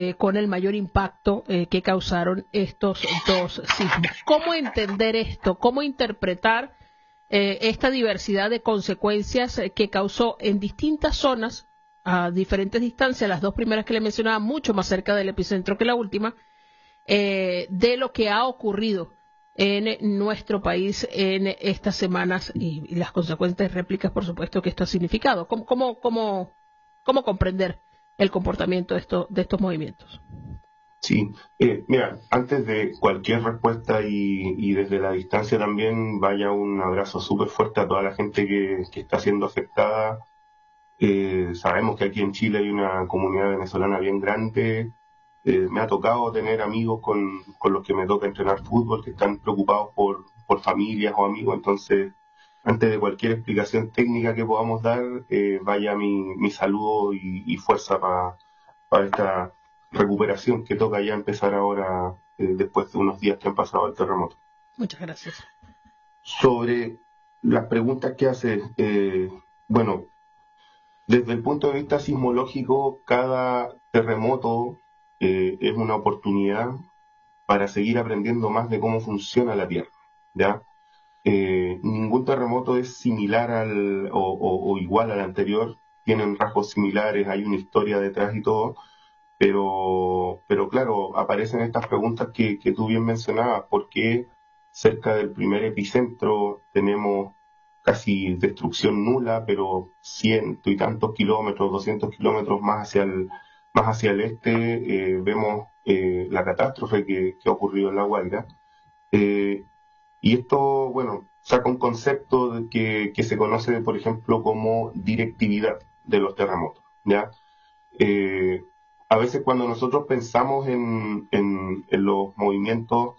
con el mayor impacto que causaron estos dos sismos. ¿Cómo entender esto? ¿Cómo interpretar esta diversidad de consecuencias que causó en distintas zonas, a diferentes distancias, las dos primeras que le mencionaba, mucho más cerca del epicentro que la última, de lo que ha ocurrido en nuestro país en estas semanas y las consecuentes réplicas, por supuesto, que esto ha significado? ¿Cómo comprender el comportamiento de estos movimientos? Sí, mira, antes de cualquier respuesta y desde la distancia también vaya un abrazo súper fuerte a toda la gente que está siendo afectada. Sabemos que aquí en Chile hay una comunidad venezolana bien grande. Me ha tocado tener amigos con los que me toca entrenar fútbol que están preocupados por familias o amigos. Entonces, antes de cualquier explicación técnica que podamos dar, vaya mi saludo y fuerza para esta recuperación que toca ya empezar ahora, después de unos días que han pasado el terremoto. Muchas gracias. Sobre las preguntas que hace, bueno, desde el punto de vista sismológico, cada terremoto es una oportunidad para seguir aprendiendo más de cómo funciona la Tierra, ¿ya? Ningún terremoto es similar o igual al anterior, tienen rasgos similares, hay una historia detrás y todo, pero claro, aparecen estas preguntas que tú bien mencionabas: ¿por qué cerca del primer epicentro tenemos casi destrucción nula, pero ciento y tantos kilómetros, 200 kilómetros más hacia el este, vemos la catástrofe que ha ocurrido en La Guaira? Y esto, bueno, saca un concepto que se conoce, por ejemplo, como directividad de los terremotos, ¿ya? A veces cuando nosotros pensamos en los movimientos,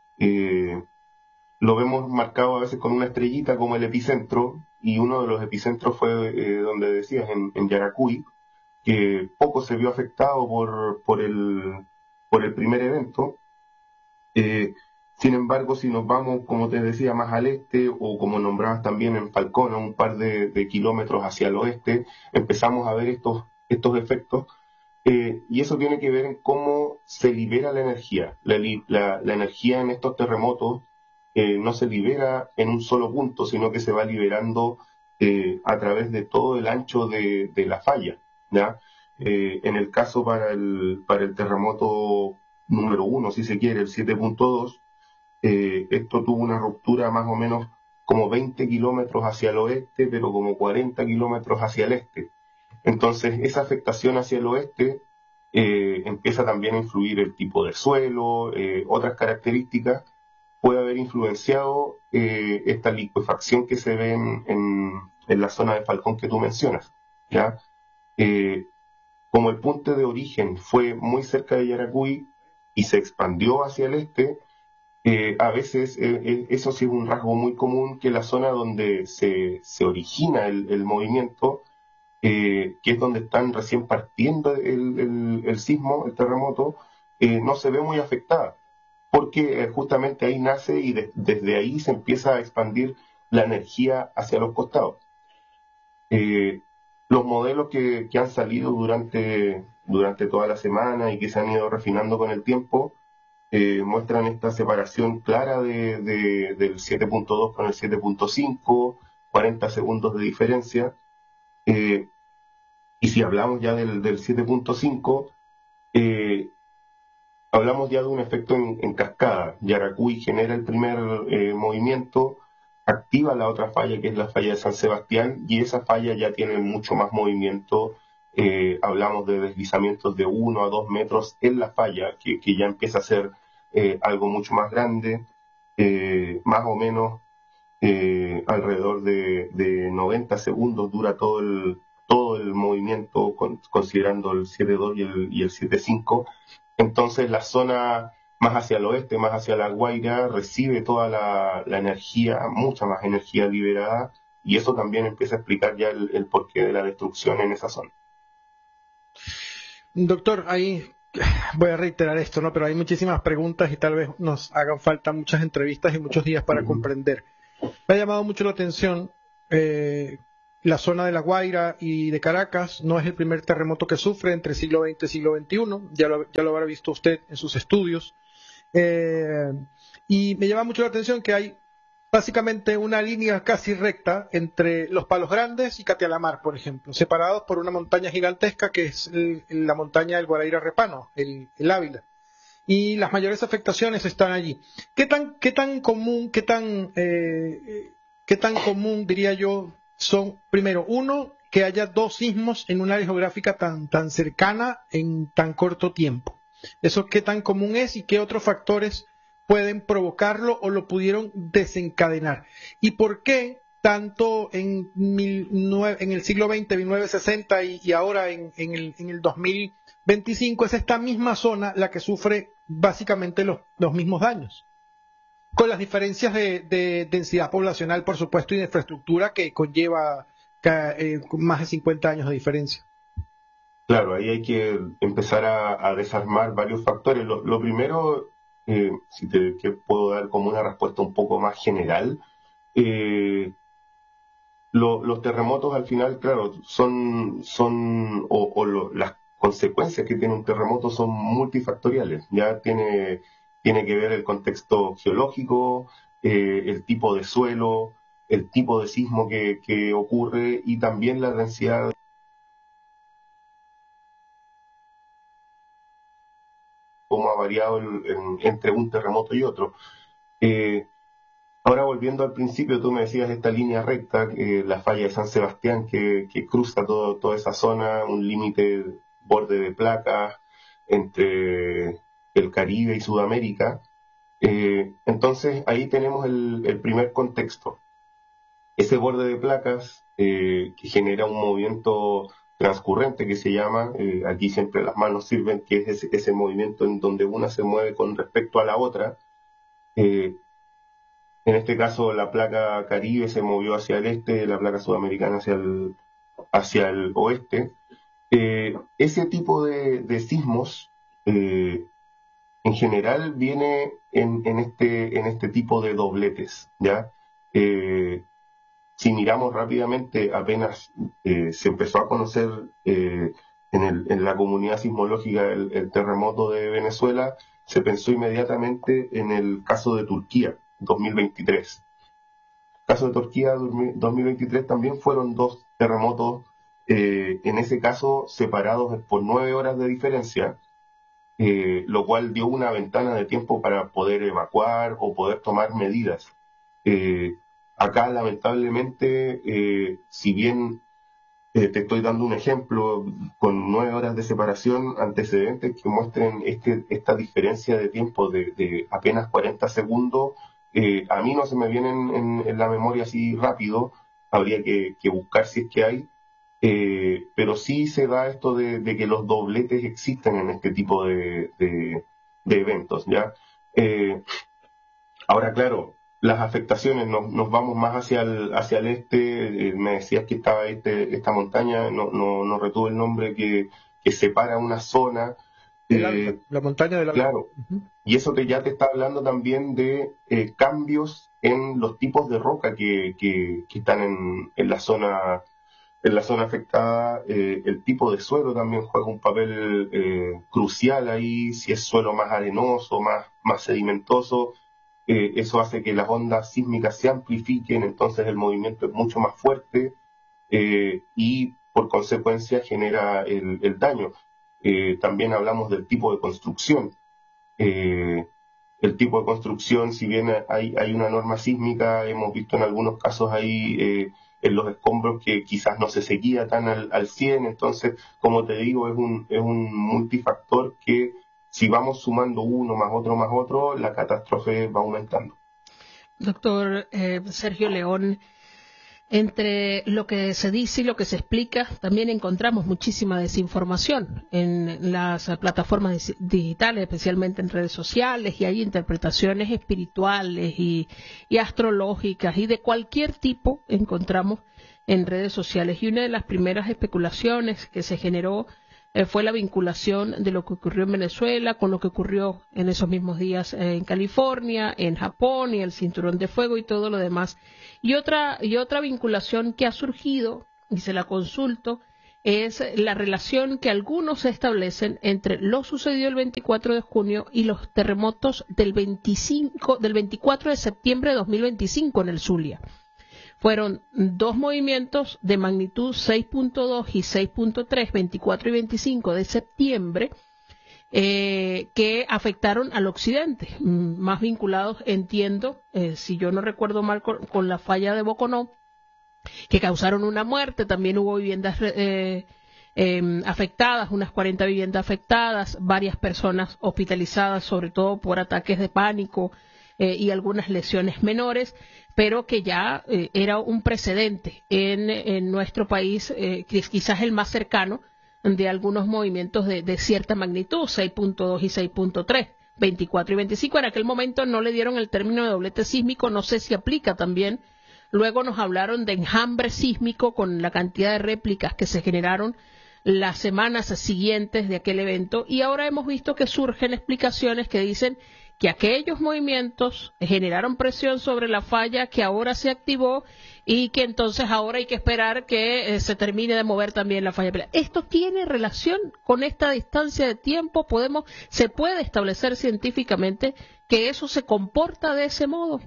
lo vemos marcado a veces con una estrellita como el epicentro, y uno de los epicentros fue, donde decías, en Yaracuy, que poco se vio afectado por el primer evento. Sin embargo, si nos vamos, como te decía, más al este, o como nombrabas también en Falcón, a un par de kilómetros hacia el oeste, empezamos a ver estos efectos. Y eso tiene que ver en cómo se libera la energía. La energía en estos terremotos no se libera en un solo punto, sino que se va liberando a través de todo el ancho de la falla, ¿ya? En el caso para el terremoto número 1, si se quiere, el 7.2, esto tuvo una ruptura más o menos como 20 kilómetros hacia el oeste, pero como 40 kilómetros hacia el este. Entonces, esa afectación hacia el oeste empieza también a influir el tipo de suelo, otras características, puede haber influenciado esta liquefacción que se ve en la zona de Falcón que tú mencionas, ¿ya? Como el punto de origen fue muy cerca de Yaracuy y se expandió hacia el este, a veces eso sí es un rasgo muy común, que la zona donde se origina el movimiento, que es donde están recién partiendo el sismo, el terremoto, no se ve muy afectada, porque justamente ahí nace y desde ahí se empieza a expandir la energía hacia los costados. Los modelos que han salido durante toda la semana y que se han ido refinando con el tiempo, muestran esta separación clara del 7.2 con el 7.5, 40 segundos de diferencia. Y si hablamos ya del 7.5, hablamos ya de un efecto en cascada. Yaracuy genera el primer movimiento, activa la otra falla, que es la falla de San Sebastián, y esa falla ya tiene mucho más movimiento. Hablamos de deslizamientos de 1 a 2 metros en la falla, que ya empieza a ser algo mucho más grande, más o menos alrededor de 90 segundos dura todo el movimiento, considerando el 7.2 y el 7.5. Entonces la zona más hacia el oeste, más hacia La Guaira, recibe toda la energía, mucha más energía liberada, y eso también empieza a explicar ya el porqué de la destrucción en esa zona. Doctor, ahí voy a reiterar esto, ¿no? Pero hay muchísimas preguntas y tal vez nos hagan falta muchas entrevistas y muchos días para comprender. Me ha llamado mucho la atención la zona de La Guaira y de Caracas no es el primer terremoto que sufre entre siglo XX y siglo XXI, ya lo habrá visto usted en sus estudios. Y me llama mucho la atención que hay básicamente una línea casi recta entre Los Palos Grandes y Catialamar, por ejemplo, separados por una montaña gigantesca que es la montaña del Guaraíra Repano, el Ávila. Y las mayores afectaciones están allí. ¿Qué tan común, diría yo, son, primero, uno, que haya dos sismos en un área geográfica tan cercana en tan corto tiempo? ¿Eso qué tan común es y qué otros factores pueden provocarlo o lo pudieron desencadenar? ¿Y por qué tanto en el siglo XX, 1960 y ahora en el 2025 es esta misma zona la que sufre básicamente los mismos daños? Con las diferencias de densidad poblacional, por supuesto, y de infraestructura que conlleva más de 50 años de diferencia. Claro, ahí hay que empezar a desarmar varios factores. Lo primero, que puedo dar como una respuesta un poco más general, los terremotos al final, claro, las consecuencias que tiene un terremoto son multifactoriales. Ya tiene que ver el contexto geológico, el tipo de suelo, el tipo de sismo que ocurre y también la densidad. Cómo ha variado entre un terremoto y otro. Ahora volviendo al principio, tú me decías esta línea recta, la falla de San Sebastián que cruza toda esa zona, un límite, borde de placas entre el Caribe y Sudamérica. Entonces ahí tenemos el primer contexto. Ese borde de placas que genera un movimiento transcurrente que se llama, aquí siempre las manos sirven, que es ese movimiento en donde una se mueve con respecto a la otra. En este caso la placa Caribe se movió hacia el este, la placa sudamericana hacia el oeste. Ese tipo de sismos en general viene en este tipo de dobletes, ¿ya? Si miramos rápidamente, apenas se empezó a conocer en la comunidad sismológica el terremoto de Venezuela, se pensó inmediatamente en el caso de Turquía, 2023. El caso de Turquía, 2023, también fueron dos terremotos, en ese caso separados por 9 horas de diferencia, lo cual dio una ventana de tiempo para poder evacuar o poder tomar medidas. Acá, lamentablemente, si bien te estoy dando un ejemplo con 9 horas de separación, antecedentes que muestren esta diferencia de tiempo de apenas 40 segundos, a mí no se me vienen en la memoria así rápido, habría que buscar si es que hay, pero sí se da esto de que los dobletes existen en este tipo de eventos, ¿ya? Ahora, claro, las afectaciones, nos vamos más hacia el este, me decías que estaba esta montaña, no retuve el nombre, que separa una zona. La montaña del Ávila. Claro, y eso ya te está hablando también de cambios en los tipos de roca que están en la zona afectada. El tipo de suelo también juega un papel crucial ahí, si es suelo más arenoso, más sedimentoso. Eso hace que las ondas sísmicas se amplifiquen, entonces el movimiento es mucho más fuerte y por consecuencia genera el daño. También hablamos del tipo de construcción. El tipo de construcción, si bien hay una norma sísmica, hemos visto en algunos casos ahí en los escombros que quizás no se seguía tan al 100, entonces, como te digo, es un multifactor que si vamos sumando uno más otro, la catástrofe va aumentando. Doctor Sergio León, entre lo que se dice y lo que se explica, también encontramos muchísima desinformación en las plataformas digitales, especialmente en redes sociales, y hay interpretaciones espirituales y astrológicas y de cualquier tipo encontramos en redes sociales. Y una de las primeras especulaciones que se generó fue la vinculación de lo que ocurrió en Venezuela con lo que ocurrió en esos mismos días en California, en Japón y el cinturón de fuego y todo lo demás. Y otra vinculación que ha surgido y se la consulto, es la relación que algunos establecen entre lo sucedido el 24 de junio y los terremotos del 24 de septiembre de 2025 en el Zulia. Fueron dos movimientos de magnitud 6.2 y 6.3, 24 y 25 de septiembre, que afectaron al occidente, más vinculados, entiendo, si yo no recuerdo mal, con la falla de Boconó, que causaron una muerte. También hubo viviendas afectadas, unas 40 viviendas afectadas, varias personas hospitalizadas, sobre todo por ataques de pánico y algunas lesiones menores, pero que ya era un precedente en nuestro país, quizás el más cercano de algunos movimientos de cierta magnitud, 6.2 y 6.3, 24 y 25. En aquel momento no le dieron el término de doblete sísmico, no sé si aplica también. Luego nos hablaron de enjambre sísmico con la cantidad de réplicas que se generaron las semanas siguientes de aquel evento, y ahora hemos visto que surgen explicaciones que dicen que aquellos movimientos generaron presión sobre la falla que ahora se activó y que entonces ahora hay que esperar que se termine de mover también la falla. ¿Esto tiene relación con esta distancia de tiempo? ¿Se puede establecer científicamente que eso se comporta de ese modo?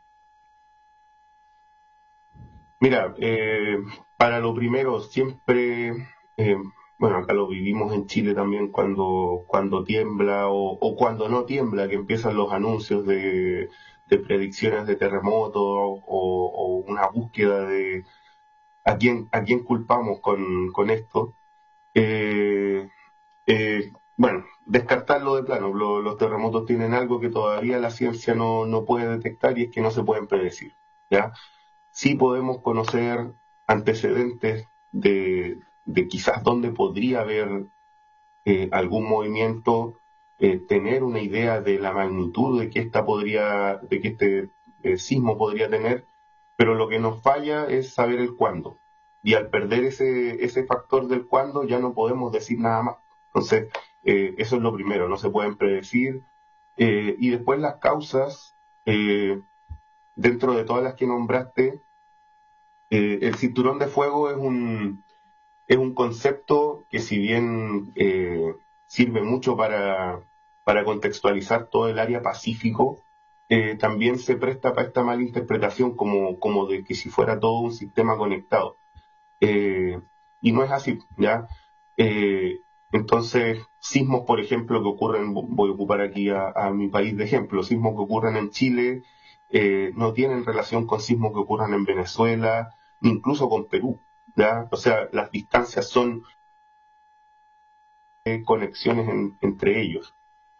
Mira, para lo primero, siempre, bueno, acá lo vivimos en Chile también cuando tiembla o cuando no tiembla, que empiezan los anuncios de predicciones de terremoto o una búsqueda de a quién culpamos con esto. Bueno, descartarlo de plano. Los terremotos tienen algo que todavía la ciencia no puede detectar, y es que no se pueden predecir, ¿ya? Sí podemos conocer antecedentes de quizás dónde podría haber algún movimiento, tener una idea de la magnitud de que este sismo podría tener, pero lo que nos falla es saber el cuándo. Y al perder ese factor del cuándo ya no podemos decir nada más. Entonces, eso es lo primero, no se pueden predecir. Y después las causas, dentro de todas las que nombraste, el cinturón de fuego es un concepto que, si bien sirve mucho para contextualizar todo el área Pacífico, también se presta para esta mala interpretación como de que si fuera todo un sistema conectado. Y no es así, ¿ya? Entonces, sismos, por ejemplo, que ocurren, voy a ocupar aquí a mi país de ejemplo, sismos que ocurren en Chile no tienen relación con sismos que ocurran en Venezuela, ni incluso con Perú, ¿ya? O sea, las distancias son conexiones entre ellos.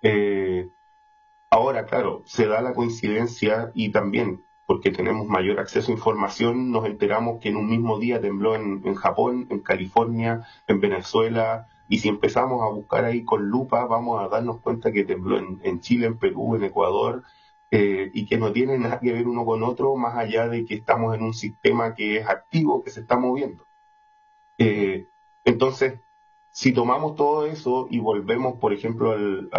Ahora, claro, se da la coincidencia, y también porque tenemos mayor acceso a información, nos enteramos que en un mismo día tembló en Japón, en California, en Venezuela, y si empezamos a buscar ahí con lupa, vamos a darnos cuenta que tembló en Chile, en Perú, en Ecuador, y que no tiene nada que ver uno con otro, más allá de que estamos en un sistema que es activo, que se está moviendo. Entonces, si tomamos todo eso y volvemos, por ejemplo,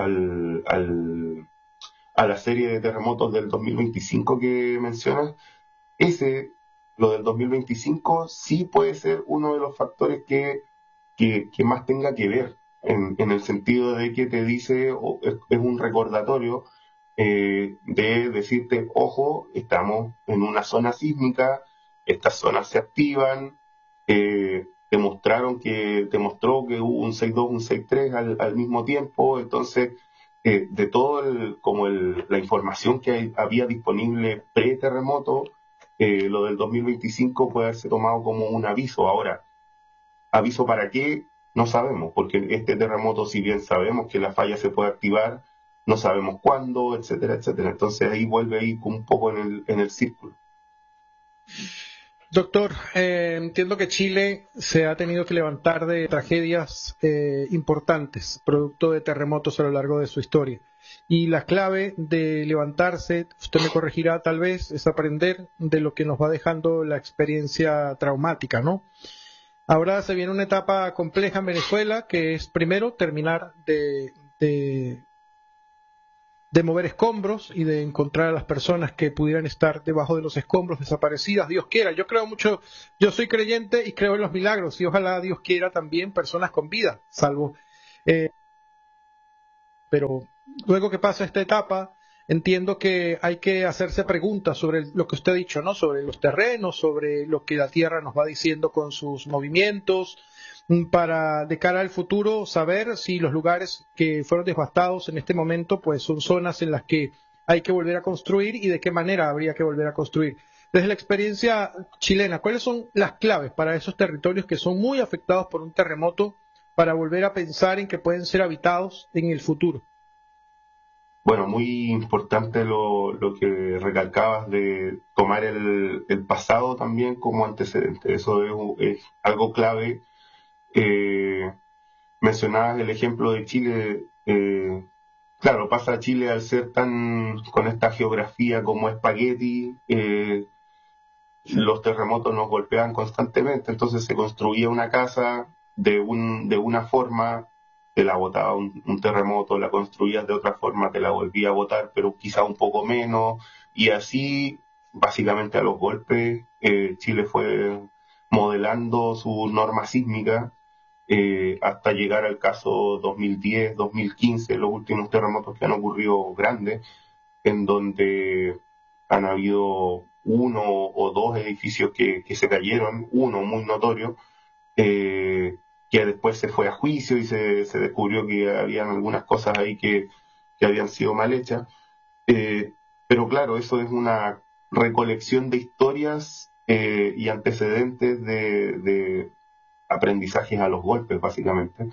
a la serie de terremotos del 2025 que mencionas, lo del 2025 sí puede ser uno de los factores que más tenga que ver, en el sentido de que te dice, es un recordatorio de decirte, ojo, estamos en una zona sísmica, estas zonas se activan, demostró que hubo un 6.2, un 6.3 al mismo tiempo. Entonces, de todo la información que había disponible pre-terremoto, lo del 2025 puede haberse tomado como un aviso. Ahora, ¿aviso para qué? No sabemos, porque este terremoto, si bien sabemos que la falla se puede activar, no sabemos cuándo, etcétera, etcétera. Entonces ahí vuelve ahí un poco en el círculo. Doctor, entiendo que Chile se ha tenido que levantar de tragedias importantes, producto de terremotos a lo largo de su historia. Y la clave de levantarse, usted me corregirá tal vez, es aprender de lo que nos va dejando la experiencia traumática, ¿no? Ahora se viene una etapa compleja en Venezuela, que es primero terminar de de mover escombros y de encontrar a las personas que pudieran estar debajo de los escombros desaparecidas, Dios quiera. Yo creo mucho, yo soy creyente y creo en los milagros, y ojalá Dios quiera también personas con vida, salvo. Pero luego que pasa esta etapa, entiendo que hay que hacerse preguntas sobre lo que usted ha dicho, ¿no? Sobre los terrenos, sobre lo que la Tierra nos va diciendo con sus movimientos, para de cara al futuro saber si los lugares que fueron devastados en este momento pues son zonas en las que hay que volver a construir y de qué manera habría que volver a construir. Desde la experiencia chilena, ¿cuáles son las claves para esos territorios que son muy afectados por un terremoto para volver a pensar en que pueden ser habitados en el futuro? Bueno, muy importante lo que recalcabas de tomar el pasado también como antecedente. Eso es algo clave. Mencionabas el ejemplo de Chile. Claro, pasa a Chile al ser con esta geografía como espagueti, los terremotos nos golpeaban constantemente, entonces se construía una casa de una forma, te la botaba un terremoto, la construías de otra forma, te la volvía a botar, pero quizá un poco menos, y así, básicamente a los golpes, Chile fue modelando su norma sísmica hasta llegar al caso 2010, 2015, los últimos terremotos que han ocurrido grandes, en donde han habido uno o dos edificios que se cayeron, uno muy notorio, que después se fue a juicio y se descubrió que habían algunas cosas ahí que habían sido mal hechas. Pero claro, eso es una recolección de historias y antecedentes de aprendizajes a los golpes, básicamente.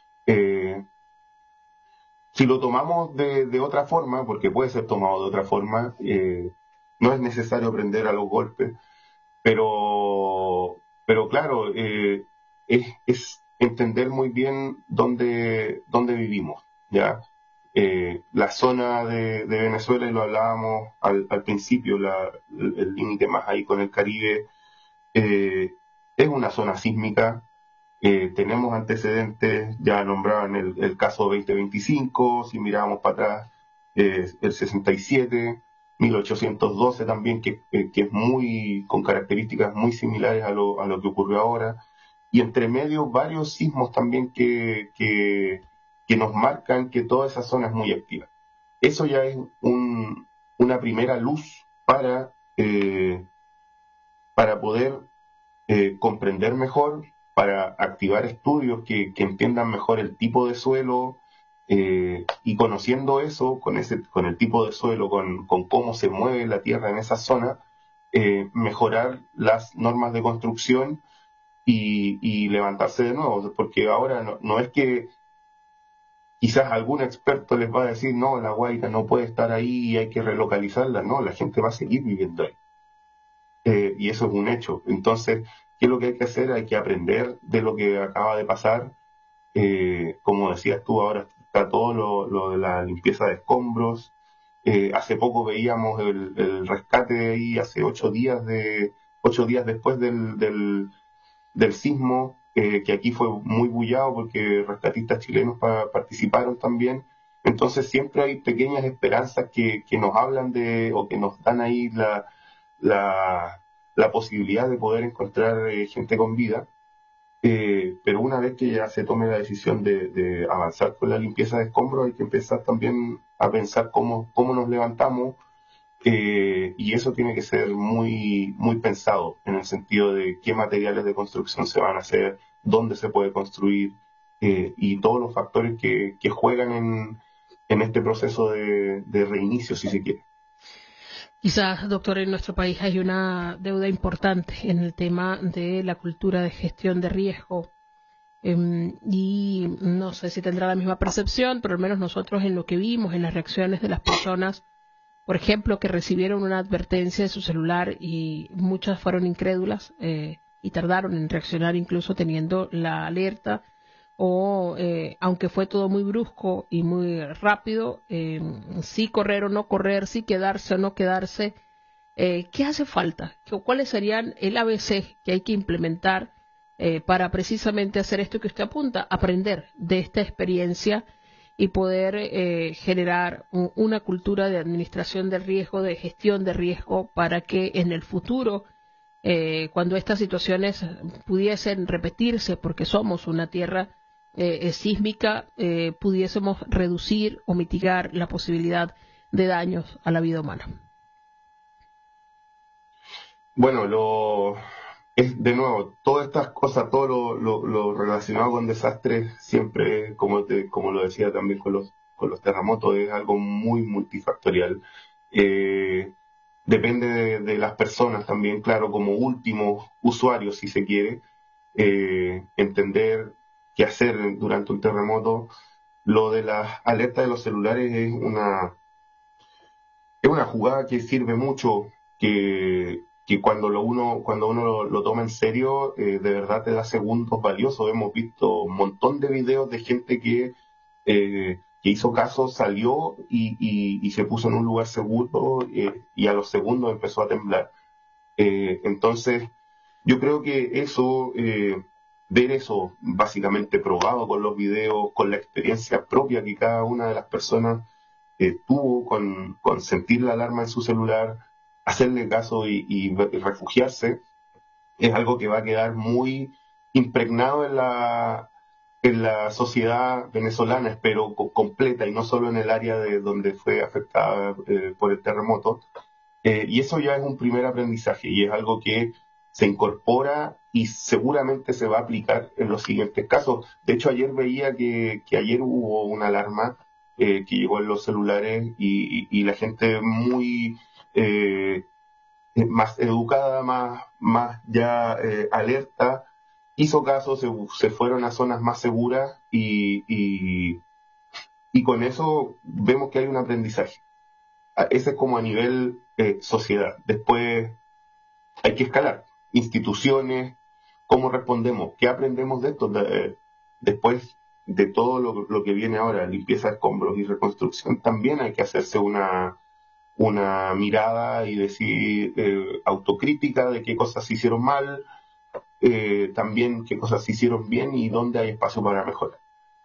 Si lo tomamos de otra forma, porque puede ser tomado de otra forma, no es necesario aprender a los golpes, pero claro, es entender muy bien dónde vivimos, ¿ya? La zona de Venezuela, y lo hablábamos al principio, el límite más ahí con el Caribe, es una zona sísmica. Tenemos antecedentes, ya nombraban el caso 2025, si mirábamos para atrás, el 67, 1812 también, que es con características muy similares a lo que ocurrió ahora, y entre medio varios sismos también que nos marcan que toda esa zona es muy activa. Eso ya es una primera luz para poder comprender mejor, para activar estudios que entiendan mejor el tipo de suelo, y conociendo eso, con el tipo de suelo, con cómo se mueve la tierra en esa zona, mejorar las normas de construcción y levantarse de nuevo, porque ahora no es que quizás algún experto les va a decir, no, la Guaira no puede estar ahí y hay que relocalizarla. No, la gente va a seguir viviendo ahí. Y eso es un hecho. Entonces, ¿qué es lo que hay que hacer? Hay que aprender de lo que acaba de pasar. Como decías tú, ahora está todo lo de la limpieza de escombros. Hace poco veíamos el rescate de ahí, hace 8 días después del sismo, que aquí fue muy bullado porque rescatistas chilenos participaron también. Entonces siempre hay pequeñas esperanzas que nos hablan o que nos dan ahí la posibilidad de poder encontrar gente con vida, pero una vez que ya se tome la decisión de avanzar con la limpieza de escombros, hay que empezar también a pensar cómo nos levantamos, y eso tiene que ser muy, muy pensado en el sentido de qué materiales de construcción se van a hacer, dónde se puede construir, y todos los factores que juegan en este proceso de reinicio, si se quiere. Quizás, doctor, en nuestro país hay una deuda importante en el tema de la cultura de gestión de riesgo, y no sé si tendrá la misma percepción, pero al menos nosotros en lo que vimos, en las reacciones de las personas, por ejemplo, que recibieron una advertencia de su celular y muchas fueron incrédulas y tardaron en reaccionar incluso teniendo la alerta, o aunque fue todo muy brusco y muy rápido, sí correr o no correr, sí quedarse o no quedarse. ¿Qué hace falta? ¿Cuáles serían el ABC que hay que implementar para precisamente hacer esto que usted apunta, aprender de esta experiencia y poder generar una cultura de administración del riesgo, de gestión de riesgo, para que en el futuro, cuando estas situaciones pudiesen repetirse, porque somos una tierra sísmica, pudiésemos reducir o mitigar la posibilidad de daños a la vida humana. Bueno, de nuevo, todas estas cosas, todo lo relacionado con desastres, siempre, como lo decía también con los terremotos, es algo muy multifactorial. Depende de las personas también, claro, como último usuario, si se quiere, entender qué hacer durante un terremoto. Lo de las alertas de los celulares es una jugada que sirve mucho, que cuando uno lo toma en serio, de verdad te da segundos valiosos. Hemos visto un montón de videos de gente que hizo caso, salió y se puso en un lugar seguro, y a los segundos empezó a temblar. Entonces, yo creo que ver eso básicamente probado con los videos, con la experiencia propia que cada una de las personas tuvo con sentir la alarma en su celular, hacerle caso y refugiarse, es algo que va a quedar muy impregnado en la sociedad venezolana, espero, completa, y no solo en el área de donde fue afectada por el terremoto. Y eso ya es un primer aprendizaje, y es algo que se incorpora y seguramente se va a aplicar en los siguientes casos. De hecho, ayer veía que ayer hubo una alarma que llegó en los celulares, y la gente muy más educada, más ya alerta, hizo caso, se fueron a zonas más seguras, y con eso vemos que hay un aprendizaje. Ese es como a nivel sociedad. Después hay que escalar. Instituciones, ¿cómo respondemos? ¿Qué aprendemos de esto? Después de todo lo que viene ahora, limpieza de escombros y reconstrucción, también hay que hacerse una mirada y decir autocrítica de qué cosas se hicieron mal, también qué cosas se hicieron bien y dónde hay espacio para mejorar.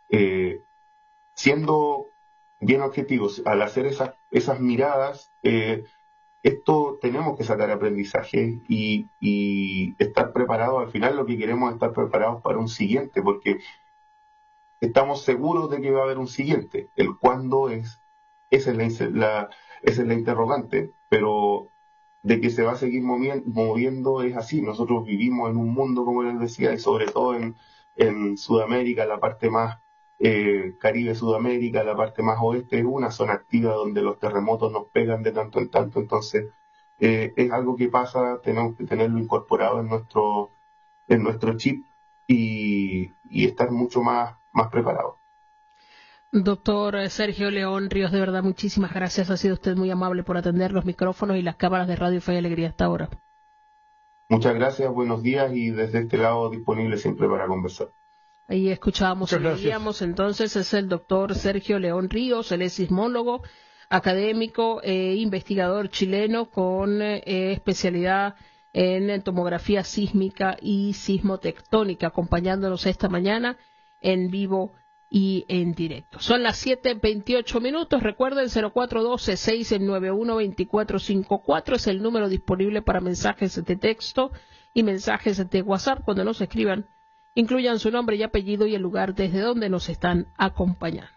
Siendo bien objetivos, al hacer esas miradas, esto tenemos que sacar aprendizaje y estar preparados. Al final lo que queremos es estar preparados para un siguiente, porque estamos seguros de que va a haber un siguiente. El cuándo esa es la interrogante, pero de que se va a seguir moviendo es así. Nosotros vivimos en un mundo, como les decía, y sobre todo en Sudamérica, la parte más Caribe, Sudamérica, la parte más oeste, es una zona activa donde los terremotos nos pegan de tanto en tanto. Entonces es algo que pasa, tenemos que tenerlo incorporado en nuestro chip y estar mucho más preparados. Doctor Sergio León Ríos, de verdad, muchísimas gracias. Ha sido usted muy amable por atender los micrófonos y las cámaras de Radio Fe y Alegría hasta ahora. Muchas gracias, buenos días, y desde este lado disponible siempre para conversar. Ahí escuchábamos y veíamos, entonces, es el doctor Sergio León Ríos, él es sismólogo, académico e investigador chileno con especialidad en tomografía sísmica y sismotectónica, acompañándonos esta mañana en vivo y en directo. Son las 7:28. Recuerden, 0412-691-2454 es el número disponible para mensajes de texto y mensajes de WhatsApp. Cuando nos escriban, incluyan su nombre y apellido y el lugar desde donde nos están acompañando.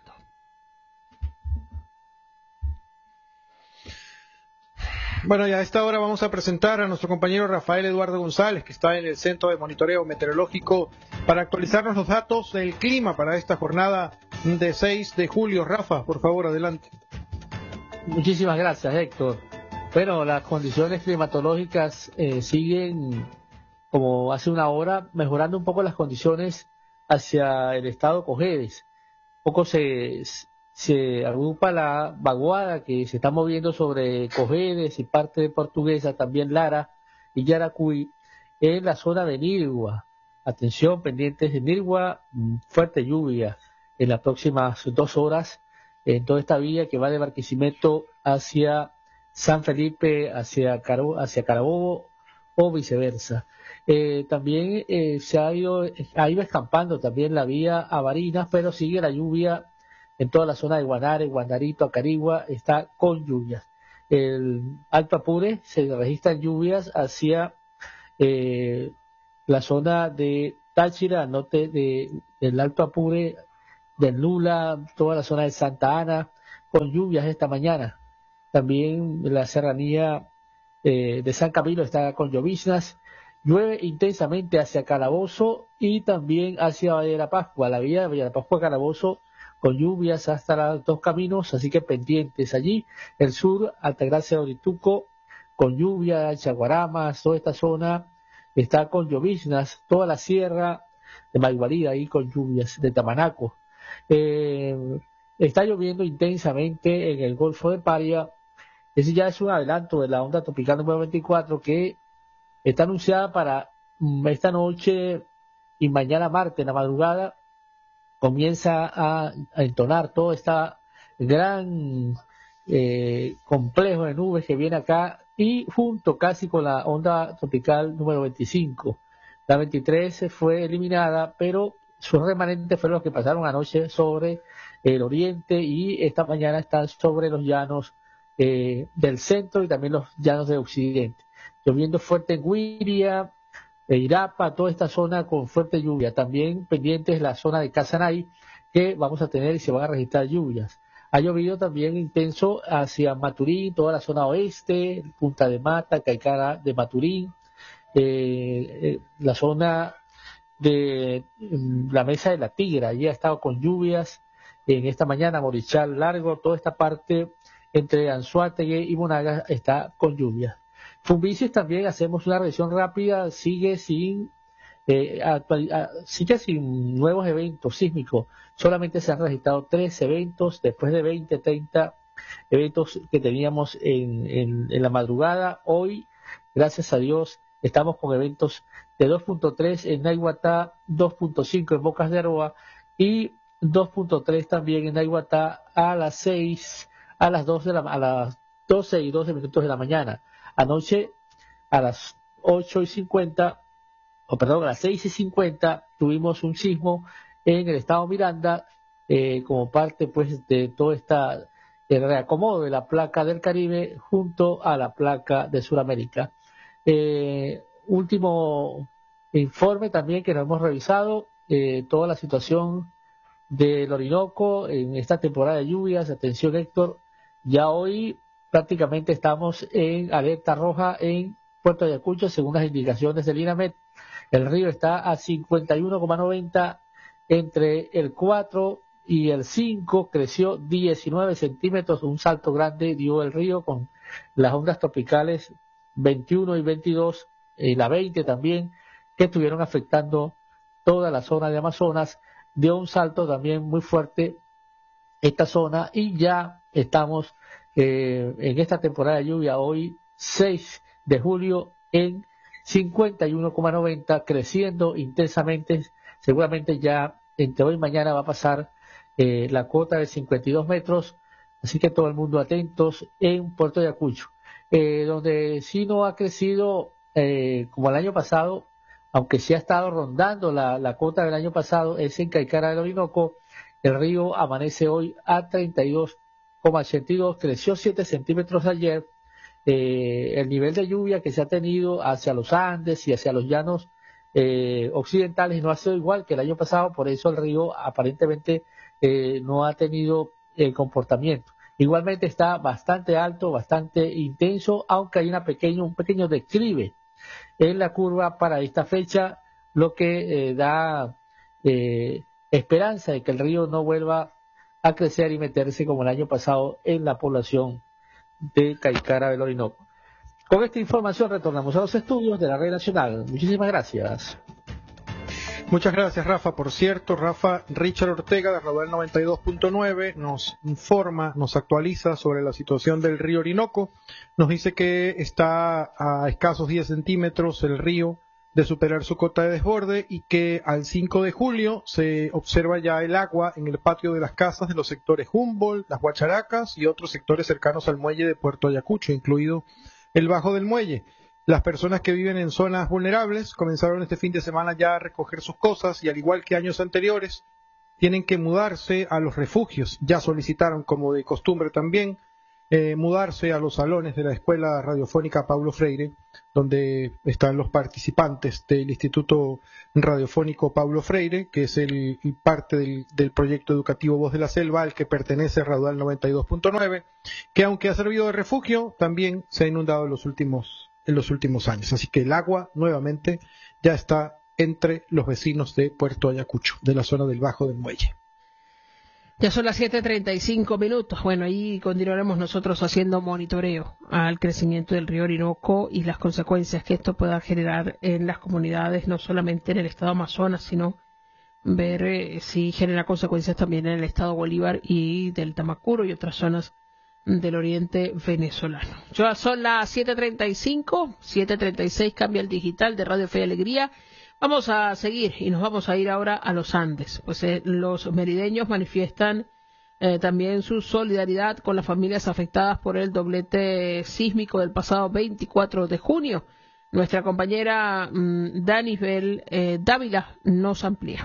Bueno, y a esta hora vamos a presentar a nuestro compañero Rafael Eduardo González, que está en el Centro de Monitoreo Meteorológico, para actualizarnos los datos del clima para esta jornada de 6 de julio. Rafa, por favor, adelante. Muchísimas gracias, Héctor. Bueno, las condiciones climatológicas siguen, como hace una hora, mejorando un poco las condiciones hacia el estado Cojedes. Un poco se agrupa la vaguada que se está moviendo sobre Cojedes y parte de Portuguesa, también Lara y Yaracuy, en la zona de Nirgua. Atención, pendientes de Nirgua, fuerte lluvia en las próximas 2 horas en toda esta vía que va de Barquisimeto hacia San Felipe, hacia Carabobo o viceversa. También ha ido escampando también la vía a Barinas, pero sigue la lluvia en toda la zona de Guanare, Guanarito, Acarigua, está con lluvias. El Alto Apure se registran lluvias hacia la zona de Táchira, al norte del Alto Apure, del Lula, toda la zona de Santa Ana, con lluvias esta mañana. También la serranía de San Camilo está con lloviznas. Llueve intensamente hacia Calabozo y también hacia Valle de la Pascua. La vía de Valle de la Pascua a Calabozo con lluvias hasta los dos caminos, así que pendientes allí. El sur, Altagracia, Orituco, con lluvia, Chaguaramas, toda esta zona está con lloviznas. Toda la sierra de Maigualida ahí con lluvias, de Tamanaco. Está lloviendo intensamente en el Golfo de Paria. Ese ya es un adelanto de la onda tropical número 24 que está anunciada para esta noche y mañana martes, en la madrugada, comienza a entonar todo este gran complejo de nubes que viene acá y junto casi con la onda tropical número 25. La 23 fue eliminada, pero sus remanentes fueron los que pasaron anoche sobre el oriente y esta mañana están sobre los llanos del centro y también los llanos del occidente. Lloviendo fuerte en Guiria, Irapa, toda esta zona con fuerte lluvia. También pendientes la zona de Casanay, que vamos a tener y se van a registrar lluvias. Ha llovido también intenso hacia Maturín, toda la zona oeste, Punta de Mata, Caicara de Maturín, la zona de la Mesa de la Tigra, allí ha estado con lluvias en esta mañana, Morichal Largo, toda esta parte entre Anzoátegui y Monagas está con lluvias. Fumbices también hacemos una revisión rápida, sigue sin nuevos eventos sísmicos, solamente se han registrado 3 eventos después de 20, 30 eventos que teníamos en la madrugada. Hoy, gracias a Dios, estamos con eventos de 2.3 en Naiguatá, 2.5 en Bocas de Aroa y 2.3 también en Naiguatá a las 12 y 12 minutos de la mañana. Anoche a las 8:50, a las 6:50 tuvimos un sismo en el estado Miranda como parte pues de todo el reacomodo de la placa del Caribe junto a la placa de Sudamérica. Último informe también que nos hemos revisado, toda la situación del Orinoco en esta temporada de lluvias. Atención, Héctor, ya hoy prácticamente estamos en alerta roja en Puerto Ayacucho según las indicaciones del INAMED. El río está a 51,90, entre el 4 y el 5 creció 19 centímetros, un salto grande dio el río con las ondas tropicales 21 y 22 y la 20 también, que estuvieron afectando toda la zona de Amazonas. Dio un salto también muy fuerte esta zona y ya estamos en esta temporada de lluvia hoy 6 de julio en 51,90, creciendo intensamente. Seguramente ya entre hoy y mañana va a pasar la cuota de 52 metros, así que todo el mundo atentos en Puerto Ayacucho. Donde sí no ha crecido como el año pasado, aunque sí ha estado rondando la cuota del año pasado, es en Caicara del Orinoco. El río amanece hoy a 32,82, creció 7 centímetros ayer. El nivel de lluvia que se ha tenido hacia los Andes y hacia los llanos occidentales no ha sido igual que el año pasado, por eso el río aparentemente no ha tenido comportamiento. Igualmente está bastante alto, bastante intenso, aunque hay un pequeño declive en la curva para esta fecha, lo que da esperanza de que el río no vuelva a crecer y meterse como el año pasado en la población de Caicara del Orinoco. Con esta información retornamos a los estudios de la Red Nacional. Muchísimas gracias. Muchas gracias, Rafa. Por cierto, Richard Ortega de Raudal 92.9 nos informa, nos actualiza sobre la situación del río Orinoco. Nos dice que está a escasos 10 centímetros el río de superar su cota de desborde y que al 5 de julio se observa ya el agua en el patio de las casas de los sectores Humboldt, Las Guacharacas y otros sectores cercanos al muelle de Puerto Ayacucho, incluido el Bajo del Muelle. Las personas que viven en zonas vulnerables comenzaron este fin de semana ya a recoger sus cosas y al igual que años anteriores, tienen que mudarse a los refugios. Ya solicitaron, como de costumbre también, mudarse a los salones de la Escuela Radiofónica Paulo Freire, donde están los participantes del Instituto Radiofónico Paulo Freire, que es parte del proyecto educativo Voz de la Selva, al que pertenece Raudal 92.9, que aunque ha servido de refugio, también se ha inundado en los últimos años. Así que el agua nuevamente ya está entre los vecinos de Puerto Ayacucho, de la zona del Bajo del Muelle. Ya son las 7:35. Bueno, ahí continuaremos nosotros haciendo monitoreo al crecimiento del río Orinoco y las consecuencias que esto pueda generar en las comunidades, no solamente en el estado Amazonas, sino ver si genera consecuencias también en el estado Bolívar y del Tamacuro y otras zonas del oriente venezolano. Ya son las 7:35, 7:36, cambia el digital de Radio Fe y Alegría. Vamos a seguir y nos vamos a ir ahora a los Andes, pues los merideños manifiestan también su solidaridad con las familias afectadas por el doblete sísmico del pasado 24 de junio. Nuestra compañera Danisbel Dávila nos amplía.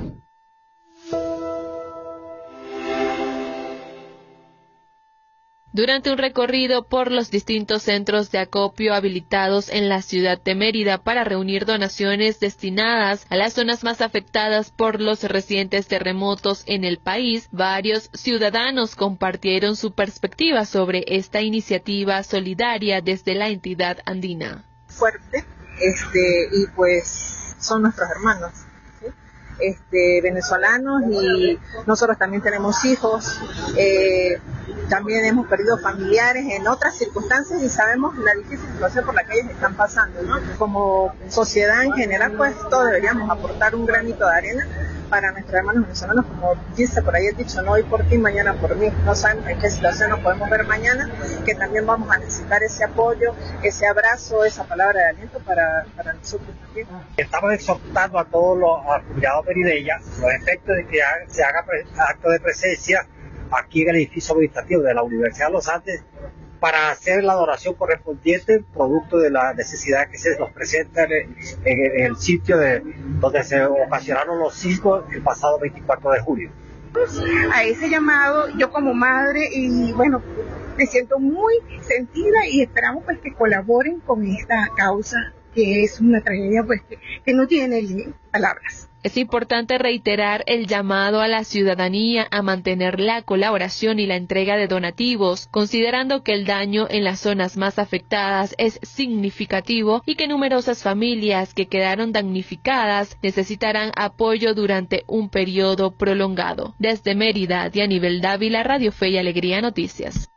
Durante un recorrido por los distintos centros de acopio habilitados en la ciudad de Mérida para reunir donaciones destinadas a las zonas más afectadas por los recientes terremotos en el país, varios ciudadanos compartieron su perspectiva sobre esta iniciativa solidaria desde la entidad andina. Fuerte, y pues son nuestros hermanos, ¿sí? Venezolanos, y nosotros también tenemos hijos, también hemos perdido familiares en otras circunstancias y sabemos la difícil situación por la que ellos están pasando, ¿no? Como sociedad en general, pues todos deberíamos aportar un granito de arena para nuestros hermanos venezolanos, como dice por ahí el dicho, no hoy por ti, mañana por mí. No sabemos en qué situación nos podemos ver mañana, que también vamos a necesitar ese apoyo, ese abrazo, esa palabra de aliento para nosotros también. Estamos exhortando a todos los cuidados merideños los efectos de que se haga acto de presencia aquí en el edificio administrativo de la Universidad de los Andes para hacer la donación correspondiente producto de la necesidad que se nos presenta en el sitio donde se ocasionaron los sismos el pasado 24 de julio. A ese llamado, yo como madre, y bueno, me siento muy sentida y esperamos pues que colaboren con esta causa, que es una tragedia pues que no tiene palabras. Es importante reiterar el llamado a la ciudadanía a mantener la colaboración y la entrega de donativos, considerando que el daño en las zonas más afectadas es significativo y que numerosas familias que quedaron damnificadas necesitarán apoyo durante un periodo prolongado. Desde Mérida, Dianibel Dávila, Radio Fe y Alegría Noticias.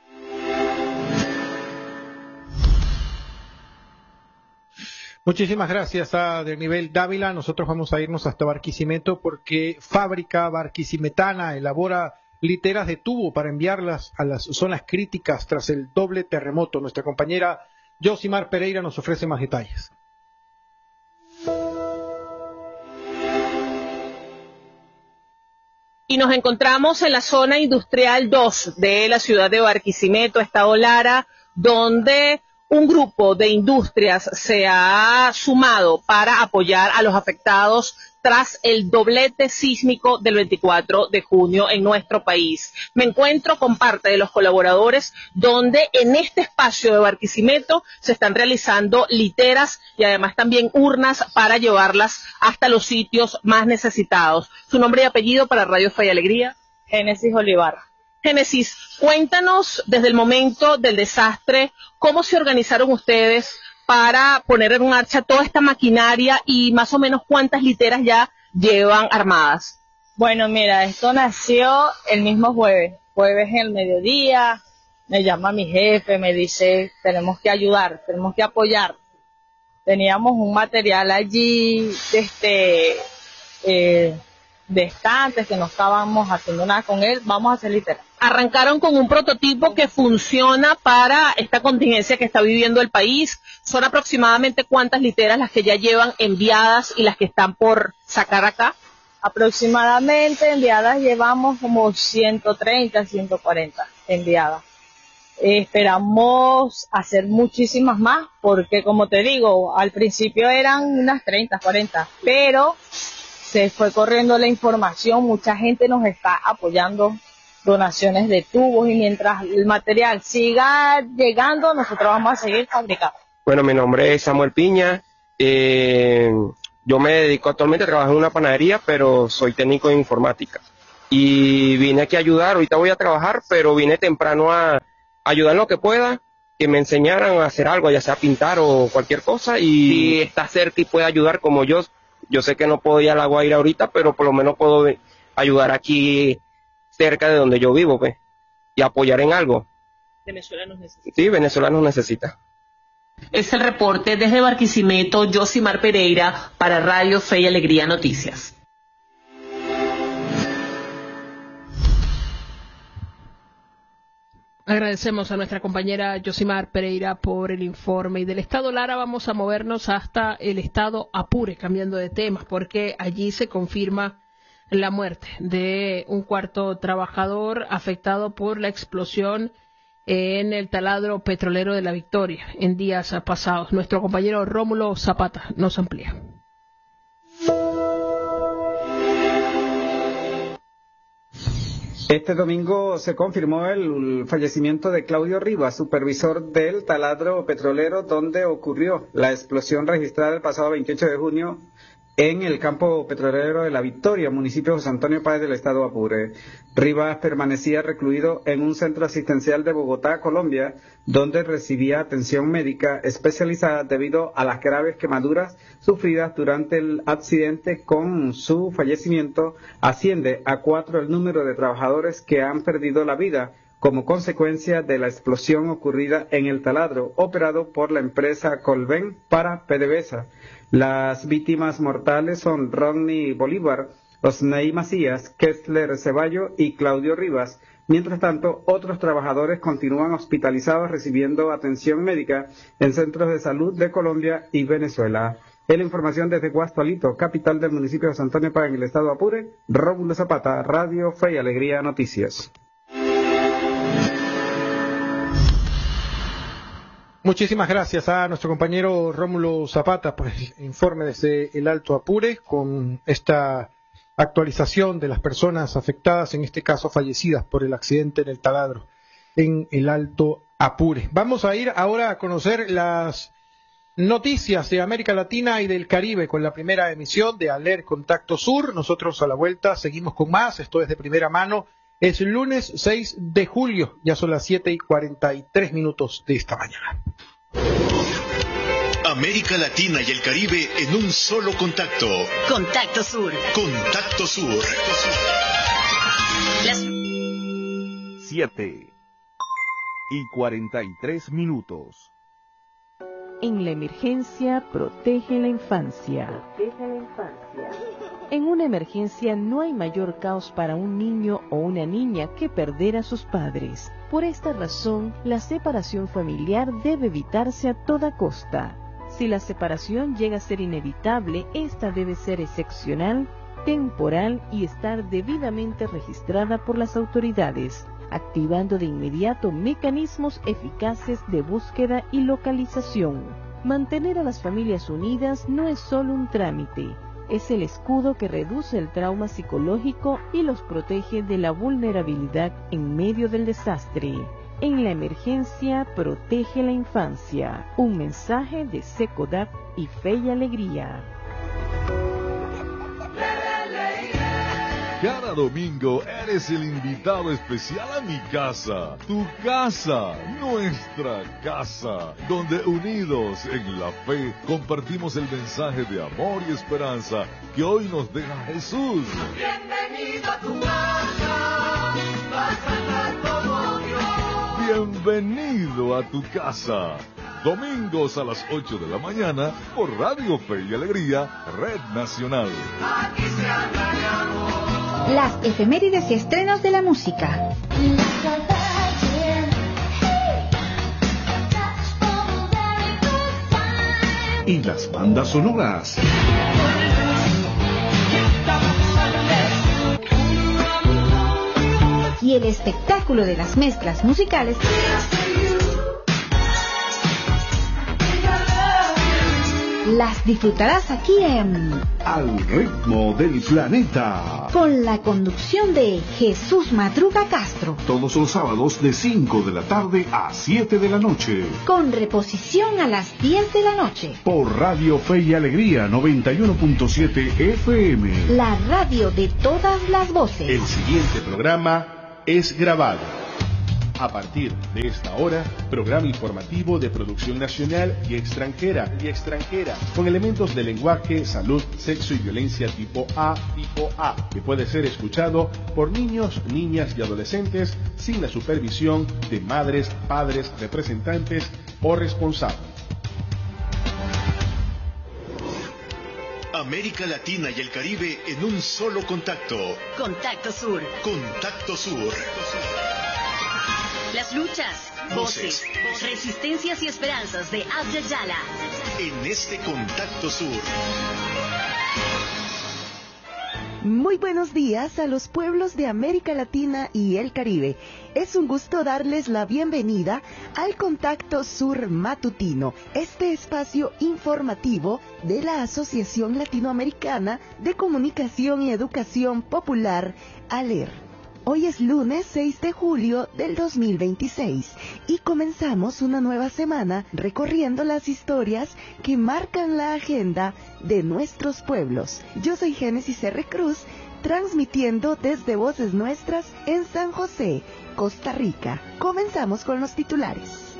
Muchísimas gracias a Nivel Dávila. Nosotros vamos a irnos hasta Barquisimeto porque Fábrica Barquisimetana elabora literas de tubo para enviarlas a las zonas críticas tras el doble terremoto. Nuestra compañera Yosimar Pereira nos ofrece más detalles. Y nos encontramos en la zona industrial 2 de la ciudad de Barquisimeto, Estado Lara, donde un grupo de industrias se ha sumado para apoyar a los afectados tras el doblete sísmico del 24 de junio en nuestro país. Me encuentro con parte de los colaboradores donde en este espacio de Barquisimeto se están realizando literas y además también urnas para llevarlas hasta los sitios más necesitados. ¿Su nombre y apellido para Radio Fe y Alegría? Génesis Olivar. Génesis, cuéntanos desde el momento del desastre, ¿cómo se organizaron ustedes para poner en marcha toda esta maquinaria y más o menos cuántas literas ya llevan armadas? Bueno, mira, esto nació el mismo jueves en el mediodía, me llama mi jefe, me dice, tenemos que ayudar, tenemos que apoyar. Teníamos un material allí, de estantes que no estábamos haciendo nada con él, vamos a hacer literas. Arrancaron con un prototipo que funciona para esta contingencia que está viviendo el país. ¿Son aproximadamente cuántas literas las que ya llevan enviadas y las que están por sacar acá? Aproximadamente enviadas llevamos como 130, 140 enviadas. Esperamos hacer muchísimas más porque, como te digo, al principio eran unas 30, 40, pero se fue corriendo la información, mucha gente nos está apoyando, donaciones de tubos, y mientras el material siga llegando, nosotros vamos a seguir fabricando. Bueno, mi nombre es Samuel Piña, yo me dedico actualmente a trabajar en una panadería, pero soy técnico en informática. Y vine aquí a ayudar, ahorita voy a trabajar, pero vine temprano a ayudar en lo que pueda, que me enseñaran a hacer algo, ya sea pintar o cualquier cosa, y si está cerca y puede ayudar como yo sé que no puedo ir a La Guaira ahorita, pero por lo menos puedo ayudar aquí cerca de donde yo vivo, pues, y apoyar en algo. Venezuela nos necesita. Sí, Venezuela nos necesita. Es el reporte desde Barquisimeto, Josimar Pereira, para Radio Fe y Alegría Noticias. Agradecemos a nuestra compañera Josimar Pereira por el informe. Y del estado Lara vamos a movernos hasta el estado Apure, cambiando de temas, porque allí se confirma la muerte de un cuarto trabajador afectado por la explosión en el taladro petrolero de La Victoria en días pasados. Nuestro compañero Rómulo Zapata nos amplía. Este domingo se confirmó el fallecimiento de Claudio Rivas, supervisor del taladro petrolero donde ocurrió la explosión registrada el pasado 28 de junio en el campo petrolero de La Victoria, municipio de José Antonio Páez del estado Apure. Rivas permanecía recluido en un centro asistencial de Bogotá, Colombia, donde recibía atención médica especializada debido a las graves quemaduras sufridas durante el accidente. Con su fallecimiento asciende a 4 el número de trabajadores que han perdido la vida como consecuencia de la explosión ocurrida en el taladro operado por la empresa Colven para PDVSA. Las víctimas mortales son Rodney Bolívar, Osney Macías, Kessler Ceballo y Claudio Rivas. Mientras tanto, otros trabajadores continúan hospitalizados recibiendo atención médica en centros de salud de Colombia y Venezuela. En la información desde Guastualito, capital del municipio de San Antonio Páez en el estado Apure, Rómulo Zapata, Radio Fe y Alegría Noticias. Muchísimas gracias a nuestro compañero Rómulo Zapata por el informe desde el Alto Apure con esta actualización de las personas afectadas, en este caso fallecidas por el accidente en el taladro en el Alto Apure. Vamos a ir ahora a conocer las noticias de América Latina y del Caribe con la primera emisión de Aler Contacto Sur. Nosotros a la vuelta seguimos con más, esto es de primera mano. Es lunes 6 de julio, ya son las 7:43 de esta mañana. América Latina y el Caribe en un solo contacto. Contacto Sur. Contacto Sur. 7:43. En la emergencia, protege la infancia. En una emergencia no hay mayor caos para un niño o una niña que perder a sus padres. Por esta razón, la separación familiar debe evitarse a toda costa. Si la separación llega a ser inevitable, esta debe ser excepcional, temporal y estar debidamente registrada por las autoridades, activando de inmediato mecanismos eficaces de búsqueda y localización. Mantener a las familias unidas no es solo un trámite, es el escudo que reduce el trauma psicológico y los protege de la vulnerabilidad en medio del desastre. En la emergencia, protege la infancia. Un mensaje de Secodap y Fe y Alegría. Cada domingo eres el invitado especial a mi casa, tu casa, nuestra casa, donde unidos en la fe compartimos el mensaje de amor y esperanza que hoy nos deja Jesús. Bienvenido a tu casa, vas a estar como Dios. Bienvenido a tu casa. Domingos a las 8 de la mañana por Radio Fe y Alegría, Red Nacional. Aquí se habla de amor. Las efemérides y estrenos de la música. Y las bandas sonoras. Y el espectáculo de las mezclas musicales. Las disfrutarás aquí en Al ritmo del planeta, con la conducción de Jesús Madruga Castro. todos los sábados de 5 de la tarde a 7 de la noche, Con reposición a las 10 de la noche. por Radio Fe y Alegría 91.7 FM. La radio de todas las voces. El siguiente programa es grabado. A partir de esta hora, programa informativo de producción nacional y extranjera, con elementos de lenguaje, salud, sexo y violencia tipo A, que puede ser escuchado por niños, niñas y adolescentes sin la supervisión de madres, padres, representantes o responsables. América Latina y el Caribe en un solo contacto. Contacto Sur. Contacto Sur. Las luchas, voces, resistencias y esperanzas de Abya Yala. En este Contacto Sur. Muy buenos días a los pueblos de América Latina y el Caribe. Es un gusto darles la bienvenida al Contacto Sur Matutino, este espacio informativo de la Asociación Latinoamericana de Comunicación y Educación Popular, ALER. Hoy es lunes 6 de julio del 2026 y comenzamos una nueva semana recorriendo las historias que marcan la agenda de nuestros pueblos. Yo soy Génesis R. Cruz, transmitiendo desde Voces Nuestras en San José, Costa Rica. Comenzamos con los titulares.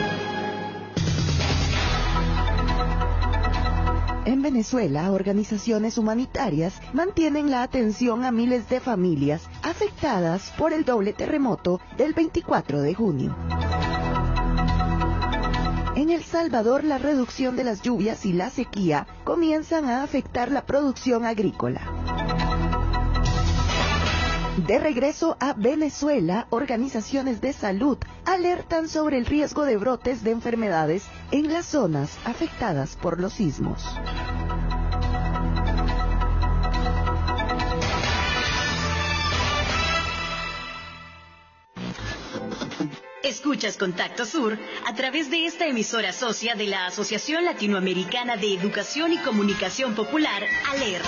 En Venezuela, organizaciones humanitarias mantienen la atención a miles de familias afectadas por el doble terremoto del 24 de junio. En El Salvador, la reducción de las lluvias y la sequía comienzan a afectar la producción agrícola. De regreso a Venezuela, organizaciones de salud alertan sobre el riesgo de brotes de enfermedades en las zonas afectadas por los sismos. Escuchas Contacto Sur a través de esta emisora socia de la Asociación Latinoamericana de Educación y Comunicación Popular, ALER.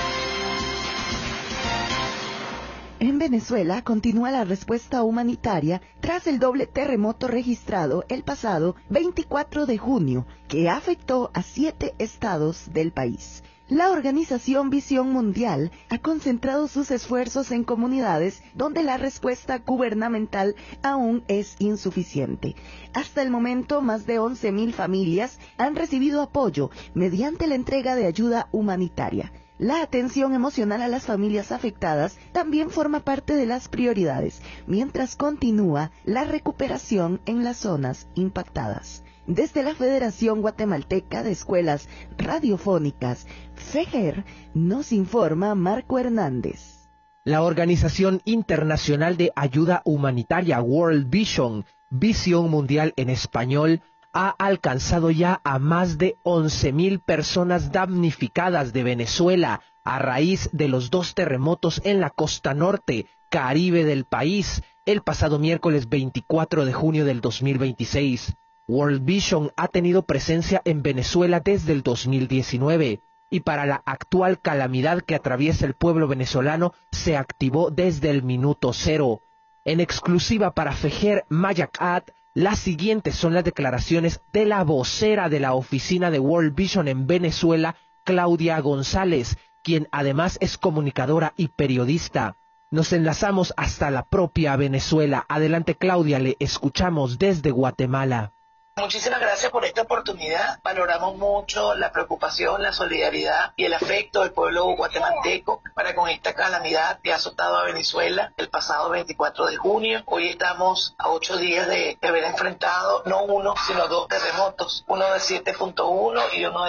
En Venezuela continúa la respuesta humanitaria tras el doble terremoto registrado el pasado 24 de junio, que afectó a 7 estados del país. La organización Visión Mundial ha concentrado sus esfuerzos en comunidades donde la respuesta gubernamental aún es insuficiente. Hasta el momento, más de 11.000 familias han recibido apoyo mediante la entrega de ayuda humanitaria. La atención emocional a las familias afectadas también forma parte de las prioridades, mientras continúa la recuperación en las zonas impactadas. Desde la Federación Guatemalteca de Escuelas Radiofónicas, FEGER, nos informa Marco Hernández. La Organización Internacional de Ayuda Humanitaria World Vision, Visión Mundial en español, ha alcanzado ya a más de 11.000 personas damnificadas de Venezuela a raíz de los 2 terremotos en la costa norte, Caribe del país, el pasado miércoles 24 de junio del 2026. World Vision ha tenido presencia en Venezuela desde el 2019 y para la actual calamidad que atraviesa el pueblo venezolano se activó desde el minuto cero. En exclusiva para FEGER Mayacat, las siguientes son las declaraciones de la vocera de la oficina de World Vision en Venezuela, Claudia González, quien además es comunicadora y periodista. Nos enlazamos hasta la propia Venezuela. Adelante, Claudia, le escuchamos desde Guatemala. Muchísimas gracias por esta oportunidad. Valoramos mucho la preocupación, la solidaridad y el afecto del pueblo guatemalteco para con esta calamidad que ha azotado a Venezuela el pasado 24 de junio. Hoy estamos a 8 días de haber enfrentado no uno, sino 2 terremotos, uno de 7.1 y uno de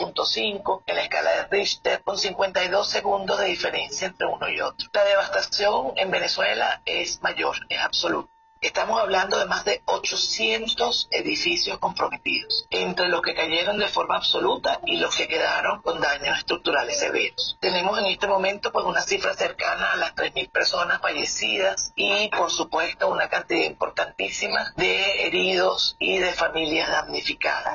7.5 en la escala de Richter, con 52 segundos de diferencia entre uno y otro. La devastación en Venezuela es mayor, es absoluta. Estamos hablando de más de 800 edificios comprometidos, entre los que cayeron de forma absoluta y los que quedaron con daños estructurales severos. Tenemos en este momento pues una cifra cercana a las 3.000 personas fallecidas y por supuesto una cantidad importantísima de heridos y de familias damnificadas.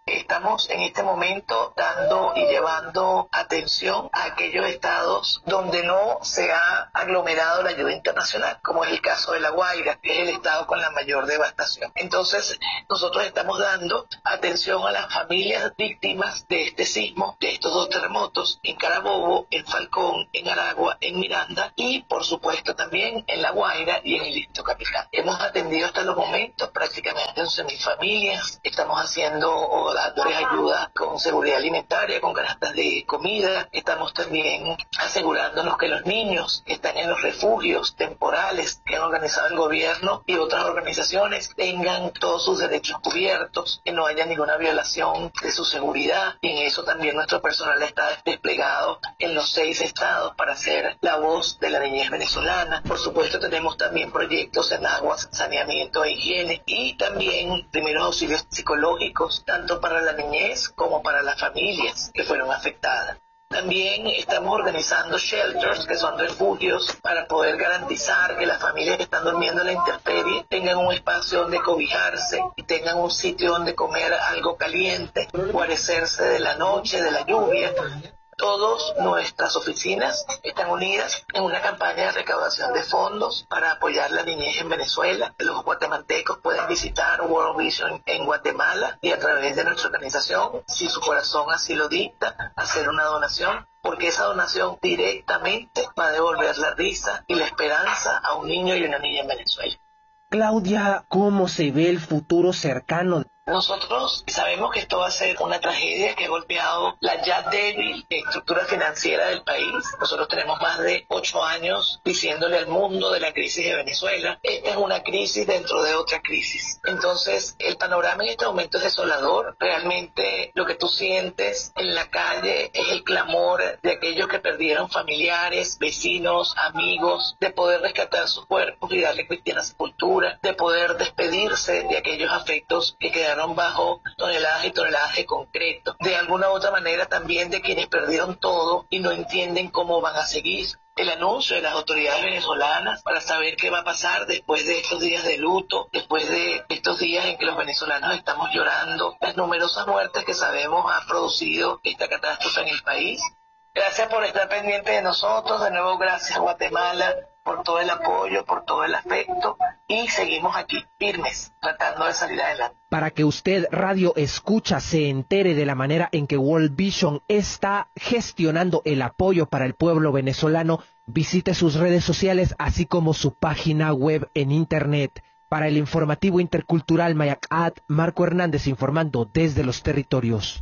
Estamos en este momento dando y llevando atención a aquellos estados donde no se ha aglomerado la ayuda internacional, como es el caso de La Guaira, que es el estado con la mayor devastación. Entonces, nosotros estamos dando atención a las familias víctimas de este sismo, de estos dos terremotos, en Carabobo, en Falcón, en Aragua, en Miranda y, por supuesto, también en La Guaira y en el Distrito Capital. Hemos atendido hasta los momentos prácticamente 11.000 familias. Estamos haciendo o dándoles ayuda con seguridad alimentaria, con canastas de comida. Estamos también asegurándonos que los niños que están en los refugios temporales que han organizado el gobierno y otras organizaciones tengan todos sus derechos cubiertos, que no haya ninguna violación de su seguridad. Y en eso también nuestro personal está desplegado en los 6 estados para ser la voz de la niñez venezolana. Por supuesto, tenemos también proyectos en aguas, saneamiento e higiene y también primeros auxilios psicológicos, tanto para la niñez como para las familias que fueron afectadas. También estamos organizando shelters, que son refugios, para poder garantizar que las familias que están durmiendo en la intemperie tengan un espacio donde cobijarse y tengan un sitio donde comer algo caliente, guarecerse de la noche, de la lluvia. Todas nuestras oficinas están unidas en una campaña de recaudación de fondos para apoyar la niñez en Venezuela. Los guatemaltecos pueden visitar World Vision en Guatemala y a través de nuestra organización, si su corazón así lo dicta, hacer una donación, porque esa donación directamente va a devolver la risa y la esperanza a un niño y una niña en Venezuela. Claudia, ¿cómo se ve el futuro cercano? Nosotros sabemos que esto va a ser una tragedia que ha golpeado la ya débil estructura financiera del país. Nosotros tenemos más de 8 años diciéndole al mundo de la crisis de Venezuela. Esta es una crisis dentro de otra crisis. Entonces, el panorama en este momento es desolador. Realmente lo que tú sientes en la calle es el clamor de aquellos que perdieron familiares, vecinos, amigos, de poder rescatar sus cuerpos y darle cristiana sepultura, de poder despedirse de aquellos afectos que quedaron bajo toneladas y toneladas de concreto. De alguna u otra manera también de quienes perdieron todo y no entienden cómo van a seguir. El anuncio de las autoridades venezolanas para saber qué va a pasar después de estos días de luto, después de estos días en que los venezolanos estamos llorando las numerosas muertes que sabemos ha producido esta catástrofe en el país. Gracias por estar pendiente de nosotros. De nuevo, gracias a Guatemala por todo el apoyo, por todo el afecto, y seguimos aquí firmes, tratando de salir adelante. Para que usted, Radio Escucha, se entere de la manera en que World Vision está gestionando el apoyo para el pueblo venezolano, visite sus redes sociales, así como su página web en Internet. Para el informativo intercultural Mayacat, Marco Hernández informando desde los territorios.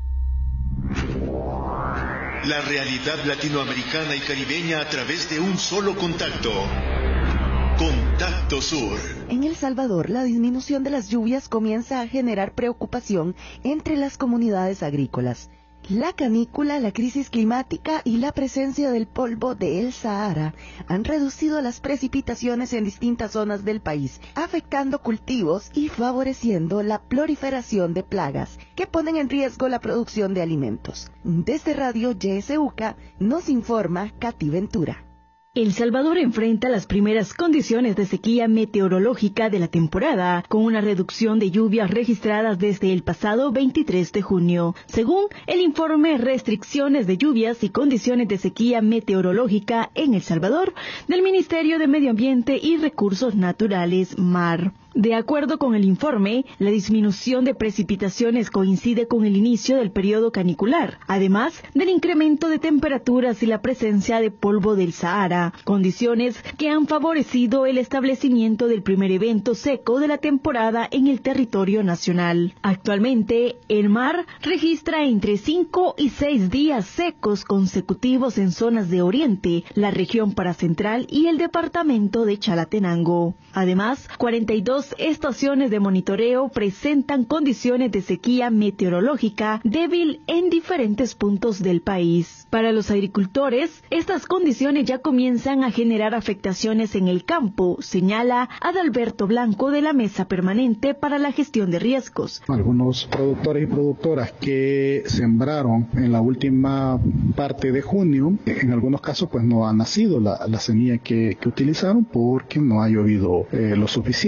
La realidad latinoamericana y caribeña a través de un solo contacto. Contacto Sur. En El Salvador, la disminución de las lluvias comienza a generar preocupación entre las comunidades agrícolas. La canícula, la crisis climática y la presencia del polvo del Sahara han reducido las precipitaciones en distintas zonas del país, afectando cultivos y favoreciendo la proliferación de plagas que ponen en riesgo la producción de alimentos. Desde Radio YSUCA nos informa Katy Ventura. El Salvador enfrenta las primeras condiciones de sequía meteorológica de la temporada, con una reducción de lluvias registradas desde el pasado 23 de junio. Según el informe Restricciones de lluvias y condiciones de sequía meteorológica en El Salvador, del Ministerio de Medio Ambiente y Recursos Naturales, MAR. De acuerdo con el informe, la disminución de precipitaciones coincide con el inicio del periodo canicular, además del incremento de temperaturas y la presencia de polvo del Sahara, condiciones que han favorecido el establecimiento del primer evento seco de la temporada en el territorio nacional. Actualmente, el MAR registra entre 5 y 6 días secos consecutivos en zonas de Oriente, la región paracentral y el departamento de Chalatenango. Además, 42 estaciones de monitoreo presentan condiciones de sequía meteorológica débil en diferentes puntos del país. Para los agricultores, estas condiciones ya comienzan a generar afectaciones en el campo, señala Adalberto Blanco de la Mesa Permanente para la Gestión de Riesgos. Algunos productores y productoras que sembraron en la última parte de junio, en algunos casos pues no ha nacido la semilla que utilizaron porque no ha llovido lo suficiente.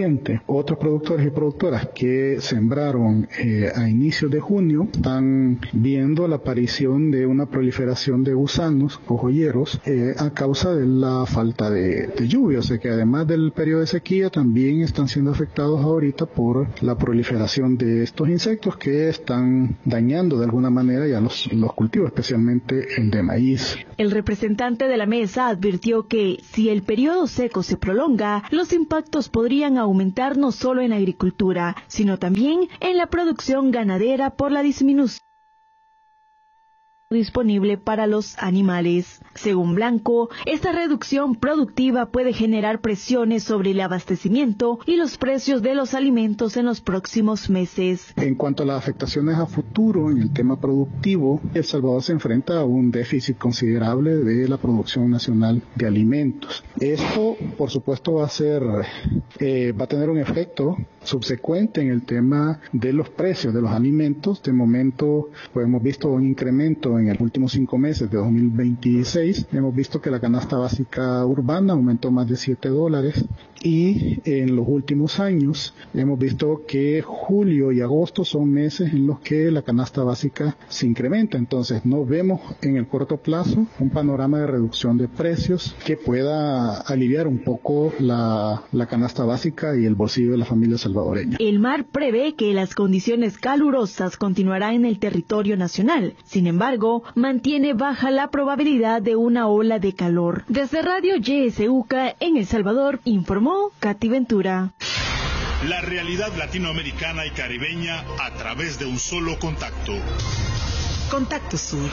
Otros productores y productoras que sembraron a inicios de junio están viendo la aparición de una proliferación de gusanos o joyeros a causa de la falta de lluvia. O sea que además del periodo de sequía también están siendo afectados ahorita por la proliferación de estos insectos que están dañando de alguna manera ya los cultivos, especialmente el de maíz. El representante de la mesa advirtió que si el periodo seco se prolonga, los impactos podrían aumentar no solo en agricultura, sino también en la producción ganadera por la disminución disponible para los animales. Según Blanco, esta reducción productiva puede generar presiones sobre el abastecimiento y los precios de los alimentos en los próximos meses. En cuanto a las afectaciones a futuro en el tema productivo, El Salvador se enfrenta a un déficit considerable de la producción nacional de alimentos. Esto, por supuesto, va a tener un efecto subsecuente en el tema de los precios de los alimentos. De momento, pues, hemos visto un incremento en los últimos 5 meses de 2026. Hemos visto que la canasta básica urbana aumentó más de $7 y en los últimos años hemos visto que julio y agosto son meses en los que la canasta básica se incrementa. Entonces, no vemos en el corto plazo un panorama de reducción de precios que pueda aliviar un poco la canasta básica y el bolsillo de la familia salvadoreña. El MAR prevé que las condiciones calurosas continuarán en el territorio nacional. Sin embargo, mantiene baja la probabilidad de una ola de calor. Desde Radio YSUCA en El Salvador, informó Katy Ventura. La realidad latinoamericana y caribeña a través de un solo contacto. Contacto Sur.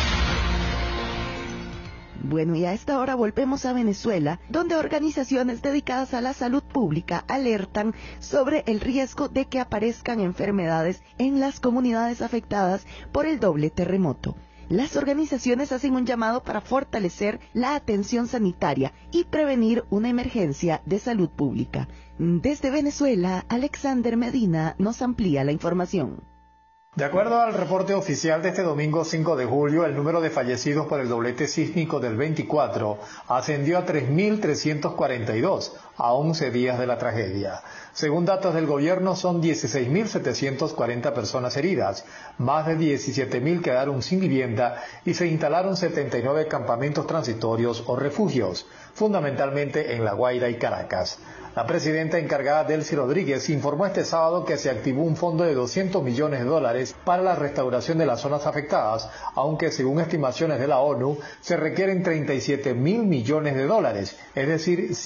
Bueno, y a esta hora volvemos a Venezuela, donde organizaciones dedicadas a la salud pública alertan sobre el riesgo de que aparezcan enfermedades en las comunidades afectadas por el doble terremoto. Las organizaciones hacen un llamado para fortalecer la atención sanitaria y prevenir una emergencia de salud pública. Desde Venezuela, Alexander Medina nos amplía la información. De acuerdo al reporte oficial de este domingo 5 de julio, el número de fallecidos por el doblete sísmico del 24 ascendió a 3.342 a 11 días de la tragedia. Según datos del gobierno, son 16.740 personas heridas, más de 17.000 quedaron sin vivienda y se instalaron 79 campamentos transitorios o refugios, fundamentalmente en La Guaira y Caracas. La presidenta encargada, Delcy Rodríguez, informó este sábado que se activó un fondo de $200 millones para la restauración de las zonas afectadas, aunque según estimaciones de la ONU se requieren $37.000 millones, es decir,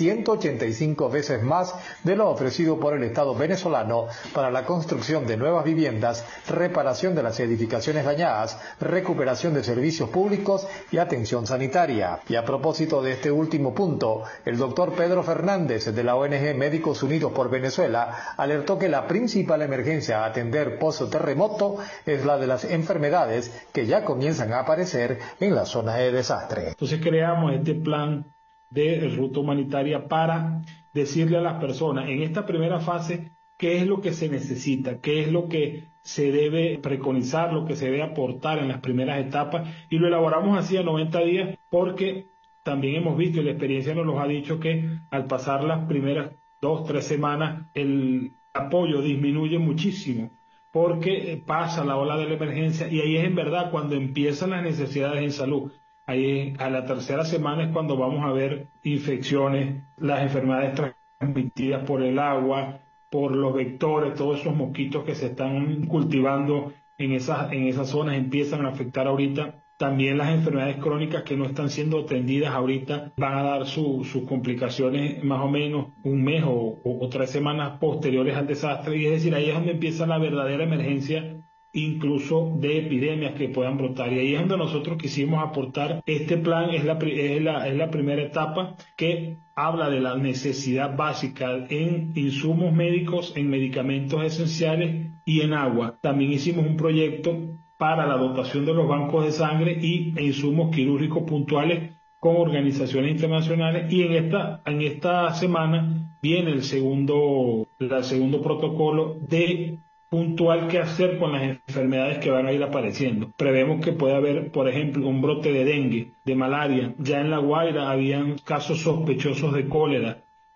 185 veces más de lo ofrecido por el Estado venezolano para la construcción de nuevas viviendas, reparación de las edificaciones dañadas, recuperación de servicios públicos y atención sanitaria. Y a propósito de este último punto, el doctor Pedro Fernández de la ONG Médicos Unidos por Venezuela alertó que la principal emergencia a atender post-terremoto es la de las enfermedades que ya comienzan a aparecer en las zonas de desastre. Entonces creamos este plan de ruta humanitaria para decirle a las personas en esta primera fase qué es lo que se necesita, qué es lo que se debe preconizar, lo que se debe aportar en las primeras etapas, y lo elaboramos así a 90 días porque también hemos visto y la experiencia nos lo ha dicho que al pasar las primeras 2-3 semanas el apoyo disminuye muchísimo porque pasa la ola de la emergencia y ahí es en verdad cuando empiezan las necesidades en salud. Ahí a la tercera semana es cuando vamos a ver infecciones, las enfermedades transmitidas por el agua, por los vectores, todos esos mosquitos que se están cultivando en esas zonas empiezan a afectar ahorita. También las enfermedades crónicas que no están siendo atendidas ahorita van a dar sus complicaciones más o menos un mes o 3 semanas posteriores al desastre. Y es decir, ahí es donde empieza la verdadera emergencia, incluso de epidemias que puedan brotar. Y ahí es donde nosotros quisimos aportar. Este plan es la primera etapa que habla de la necesidad básica en insumos médicos, en medicamentos esenciales y en agua. También hicimos un proyecto para la dotación de los bancos de sangre y insumos quirúrgicos puntuales con organizaciones internacionales, y en esta semana viene el segundo protocolo de puntual qué hacer con las enfermedades que van a ir apareciendo. Prevemos que puede haber, por ejemplo, un brote de dengue, de malaria. Ya en La Guaira habían casos sospechosos de cólera.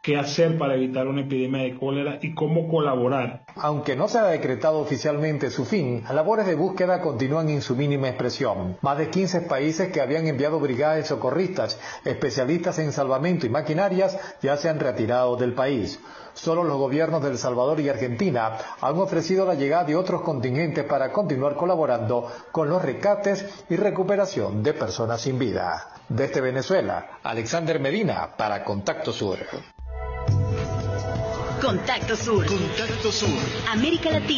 qué hacer para evitar una epidemia de cólera y cómo colaborar. Aunque no se ha decretado oficialmente su fin, las labores de búsqueda continúan en su mínima expresión. Más de 15 países que habían enviado brigadas de socorristas, especialistas en salvamento y maquinarias, ya se han retirado del país. Solo los gobiernos de El Salvador y Argentina han ofrecido la llegada de otros contingentes para continuar colaborando con los rescates y recuperación de personas sin vida. Desde Venezuela, Alexander Medina para Contacto Sur. Contacto Sur. Contacto Sur. América Latina.